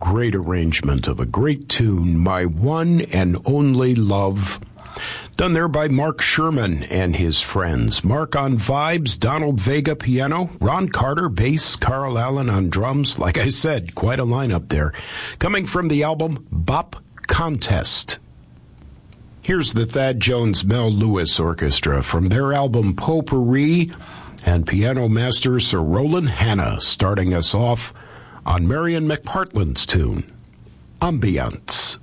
great arrangement of a great tune, My One and Only Love. Done there by Mark Sherman and his friends. Mark on vibes, Donald Vega piano, Ron Carter bass, Carl Allen on drums. Like I said, quite a lineup there. Coming from the album Bop Contest. Here's the Thad Jones Mel Lewis Orchestra from their album Potpourri, and piano master Sir Roland Hanna starting us off on Marion McPartland's tune, Ambiance.